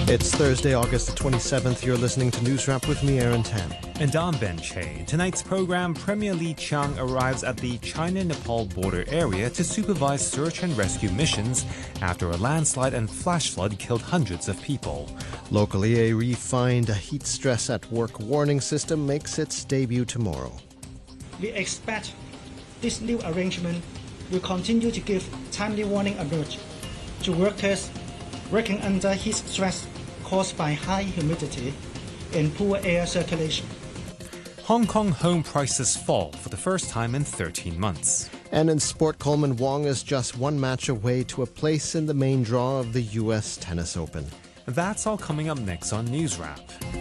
It's Thursday, August the 27th. You're listening to News Wrap with me, Aaron Tan. And I'm Ben Che. Tonight's program, Premier Li Qiang arrives at the China-Nepal border area to supervise search and rescue missions after a landslide and flash flood killed hundreds of people. Locally, a refined heat stress at work warning system makes its debut tomorrow. We expect this new arrangement will continue to give timely warning alert to workers working under heat stress caused by high humidity and poor air circulation. Hong Kong home prices fall for the first time in 13 months. And in sport, Coleman Wong is just one match away to a place in the main draw of the U.S. Tennis Open. That's all coming up next on News Wrap.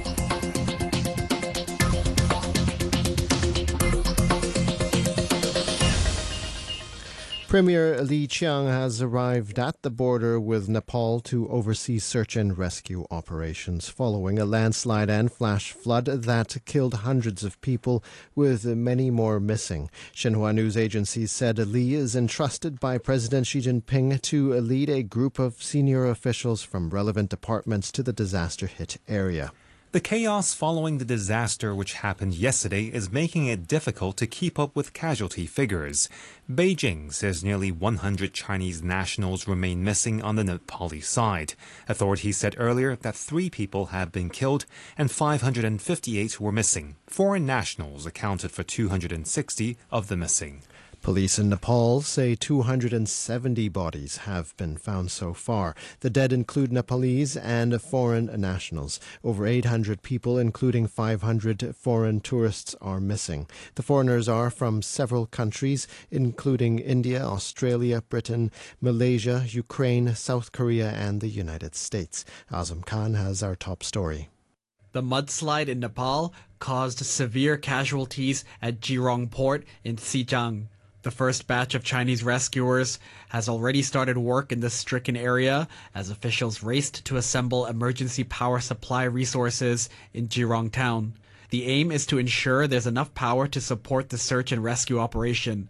Premier Li Qiang has arrived at the border with Nepal to oversee search and rescue operations following a landslide and flash flood that killed hundreds of people, with many more missing. Xinhua news agency said Li is entrusted by President Xi Jinping to lead a group of senior officials from relevant departments to the disaster-hit area. The chaos following the disaster which happened yesterday is making it difficult to keep up with casualty figures. Beijing says nearly 100 Chinese nationals remain missing on the Nepali side. Authorities said earlier that 3 people have been killed and 558 were missing. Foreign nationals accounted for 260 of the missing. Police in Nepal say 270 bodies have been found so far. The dead include Nepalese and foreign nationals. Over 800 people, including 500 foreign tourists, are missing. The foreigners are from several countries, including India, Australia, Britain, Malaysia, Ukraine, South Korea, and the United States. Azam Khan has our top story. The mudslide in Nepal caused severe casualties at Jirong Port in Xizang. The first batch of Chinese rescuers has already started work in the stricken area as officials raced to assemble emergency power supply resources in Jirong town. The aim is to ensure there's enough power to support the search and rescue operation.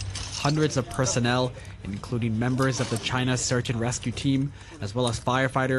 Hundreds of personnel, including members of the China Search and Rescue Team, as well as firefighters,